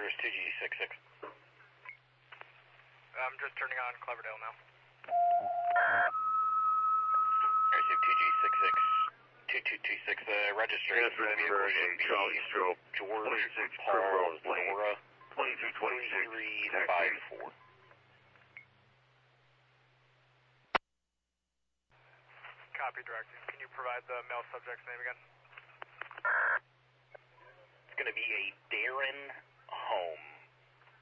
Address 2G66. I'm just turning on Cloverdale now. Airship 2G66, 2226, registration for the vehicle should be Charlie Stroke, George 26 Paul Primrose Lane, Nora 2226, 3354. Copy, Director. Can you provide the male subject's name again? It's going to be a Darren Home.